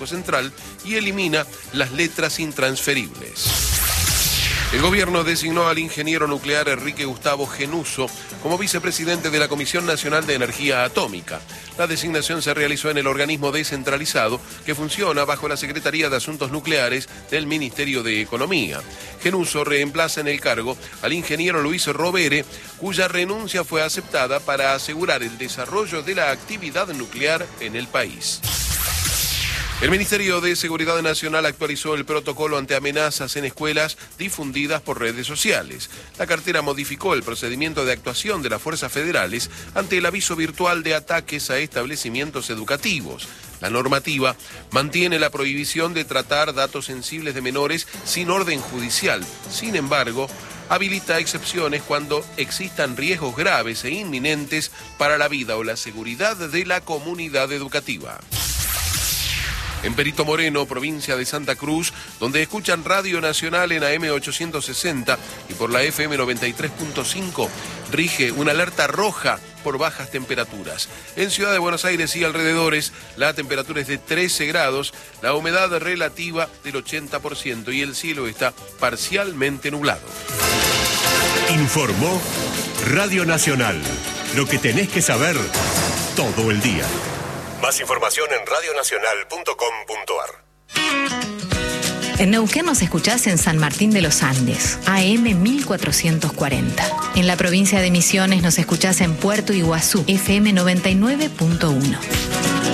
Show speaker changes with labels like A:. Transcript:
A: Central y elimina las letras intransferibles. El gobierno designó al ingeniero nuclear Enrique Gustavo Genuso como vicepresidente de la Comisión Nacional de Energía Atómica. La designación se realizó en el organismo descentralizado que funciona bajo la Secretaría de Asuntos Nucleares del Ministerio de Economía. Genuso reemplaza en el cargo al ingeniero Luis Rovere, cuya renuncia fue aceptada para asegurar el desarrollo de la actividad nuclear en el país. El Ministerio de Seguridad Nacional actualizó el protocolo ante amenazas en escuelas difundidas por redes sociales. La cartera modificó el procedimiento de actuación de las fuerzas federales ante el aviso virtual de ataques a establecimientos educativos. La normativa mantiene la prohibición de tratar datos sensibles de menores sin orden judicial. Sin embargo, habilita excepciones cuando existan riesgos graves e inminentes para la vida o la seguridad de la comunidad educativa. En Perito Moreno, provincia de Santa Cruz, donde escuchan Radio Nacional en AM 860 y por la FM 93.5, rige una alerta roja por bajas temperaturas. En Ciudad de Buenos Aires y alrededores, la temperatura es de 13 grados, la humedad relativa del 80% y el cielo está parcialmente nublado.
B: Informó Radio Nacional. Lo que tenés que saber todo el día. Más información en radionacional.com.ar.
C: En Neuquén nos escuchás en San Martín de los Andes, AM 1440. En la provincia de Misiones nos escuchás en Puerto Iguazú, FM 99.1.